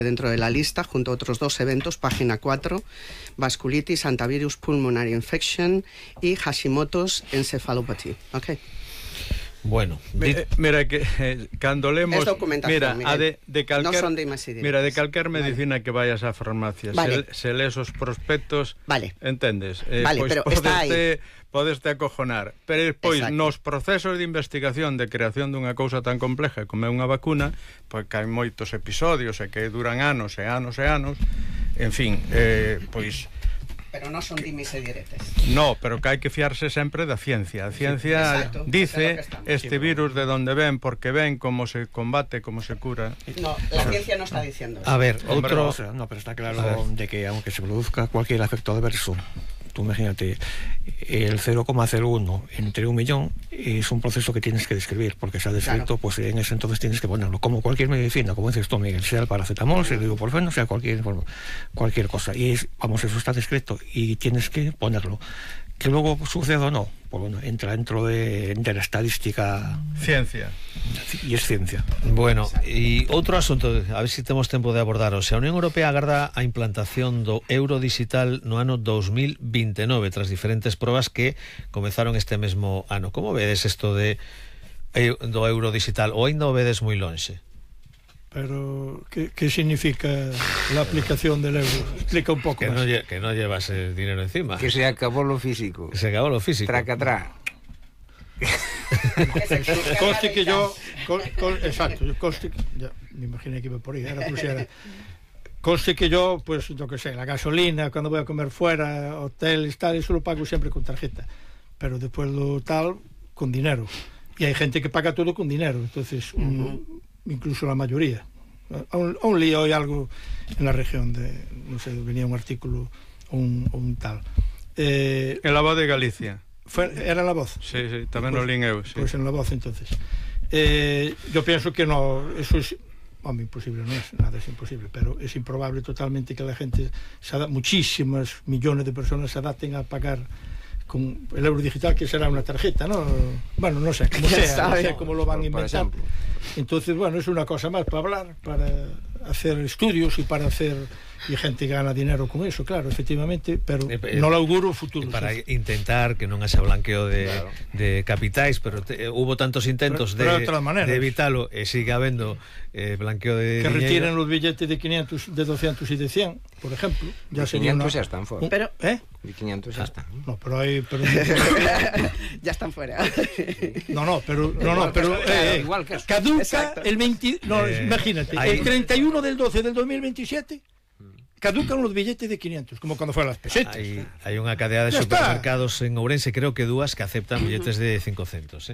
dentro de la lista, junto a otros 2 eventos, página 4, vasculitis, antivirus pulmonary infection y Hashimoto's encephalopathy. Okay. Bueno, mira que cando lemos, mira, de calquer, no son dimas y diretes. Mira, de calquer medicina, vale, que vayas á farmacia, vale, se lees os prospectos, vale, entendes? Vale, pois pero está aí. Podeste acojonar, pero pois nos procesos de investigación de creación dunha cousa tan compleja como é unha vacuna, pois que hai moitos episodios e que duran anos e anos e anos, en fin, pois pero non son dimis e diretes. No, pero que hai que fiarse sempre da ciencia. A ciencia dice este virus de donde ven, porque ven, cómo se combate, cómo se cura. No, la ciencia no está diciendo eso. A ver, otro... No, pero está claro de que aunque se produzca cualquier efecto adverso, tú imagínate, el 0,01 entre 1 millón es un proceso que tienes que describir, porque se ha descrito, claro, pues en ese entonces tienes que ponerlo, como cualquier medicina, como dices tú, Miguel, sea el paracetamol, sea el ibuprofeno, sea cualquier cosa, y vamos, eso está descrito y tienes que ponerlo. Que luego suceda o no, pues bueno, entra dentro de la estadística. Ciencia. E es ciencia. Bueno, e outro asunto, a ver se temos tempo de abordar. O sea, a Unión Europea agarda a implantación do euro digital no ano 2029, tras diferentes probas que comezaron este mesmo ano. Como vedes isto do euro digital, ou ainda o vedes moi lonxe? Pero, ¿qué significa la aplicación del euro? Explica un poco más. Que no llevas el dinero encima. Que se acabó lo físico. Que se acabó lo físico. Tracatrá. Conste que yo... exacto, conste que... Ya, me imaginé que iba por ahí, era pusiera. Conste que yo, pues, yo que sé, la gasolina, cuando voy a comer fuera, hoteles, tal, eso lo pago siempre con tarjeta. Pero después lo tal, con dinero. Y hay gente que paga todo con dinero, entonces... incluso la mayoría. Aún leí hoy algo en la región de, no sé, venía un artículo un tal. En La Voz de Galicia. ¿Era La Voz? Sí, tamén lo lín eu, sí. Pues en La Voz, entonces. Yo pienso que no, eso es, hombre, imposible, no es, nada es imposible, pero es improbable totalmente que la gente, muchísimas millones de personas se adapten a pagar con el euro digital, que será una tarjeta, ¿no? Bueno, no sé, como sea, no sé cómo lo van a inventar. Entonces, bueno, es una cosa más para hablar, para hacer estudios y para hacer... Y gente gana dinero con eso, claro, efectivamente, pero no lo auguro futuro. Para intentar que non haxa blanqueo de capitais, pero hubo tantos intentos de evitalo e sigue habendo blanqueo de que dinero. Retiren los billetes de 500, de 200 y de 100, por ejemplo. Ya de 500 ya están fuera. Pero, De 500 ya están. No, pero hay... ya están fuera. No, pero igual que eso. Caduca el 20... No, imagínate, el 31 del 12 del 2027... caducan los billetes de 500, como cuando fueron las pesetas. Hay unha cadea de supermercados en Ourense, creo que 2 que aceptan billetes de 500,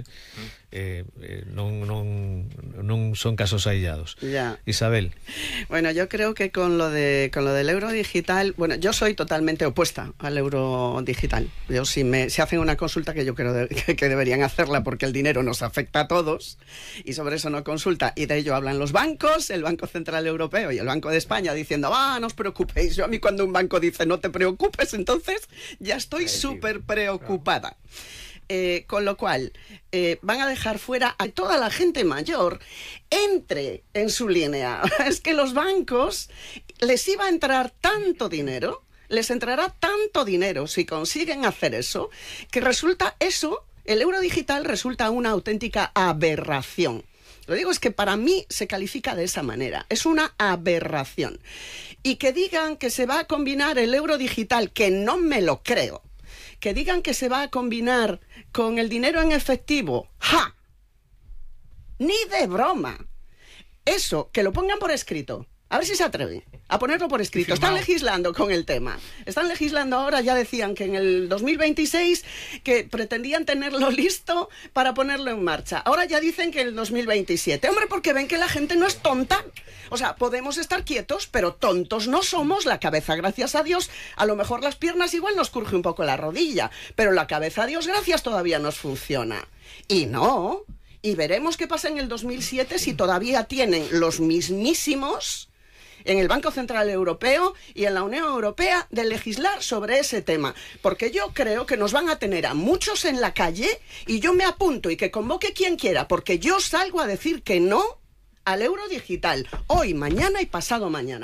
non son casos aillados. Ya. Isabel. Bueno, yo creo que con lo del euro digital, bueno, yo soy totalmente opuesta al euro digital. Yo si hacen una consulta, que yo creo que deberían hacerla, porque el dinero nos afecta a todos, y sobre eso no consulta, y de ello hablan los bancos, el Banco Central Europeo y el Banco de España, diciendo, no os preocupéis. Yo, a mí cuando un banco dice no te preocupes, entonces ya estoy súper preocupada. Con lo cual van a dejar fuera a toda la gente mayor, entre en su línea. Es que los bancos les iba a entrar tanto dinero, les entrará tanto dinero si consiguen hacer eso, que resulta eso, el euro digital resulta una auténtica aberración. Lo digo, es que para mí se califica de esa manera. Es una aberración. Y que digan que se va a combinar el euro digital, que no me lo creo. Que digan que se va a combinar con el dinero en efectivo. ¡Ja! Ni de broma. Eso, que lo pongan por escrito. A ver si se atreven a ponerlo por escrito. Están legislando con el tema. Están legislando ahora, ya decían que en el 2026 que pretendían tenerlo listo para ponerlo en marcha. Ahora ya dicen que en el 2027. Hombre, porque ven que la gente no es tonta. O sea, podemos estar quietos, pero tontos no somos. La cabeza, gracias a Dios, a lo mejor las piernas igual nos cruje un poco la rodilla, pero la cabeza, a Dios gracias, todavía nos funciona. Y no. Y veremos qué pasa en el 2007 si todavía tienen los mismísimos en el Banco Central Europeo y en la Unión Europea de legislar sobre ese tema, porque yo creo que nos van a tener a muchos en la calle, y yo me apunto y que convoque quien quiera, porque yo salgo a decir que no al euro digital hoy, mañana y pasado mañana.